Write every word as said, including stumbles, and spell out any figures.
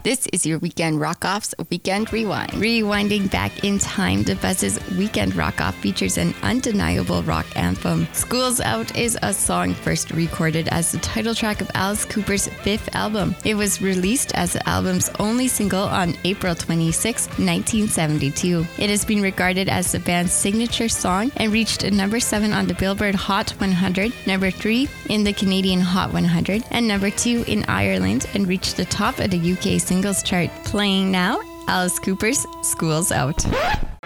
This is your Weekend Rock-Off's Weekend Rewind. Rewinding back in time, the Buzz's Weekend Rock-Off features an undeniable rock anthem. School's Out is a song first recorded as the title track of Alice Cooper's fifth album. It was released as the album's only single on April twenty-sixth, nineteen seventy-two. It has been regarded as the band's signature song and reached a number seven on the Billboard Hot one hundred, number three in the Canadian Hot one hundred, and number two in Ireland, and reached the top of the U K singles chart. Playing now, Alice Cooper's School's Out.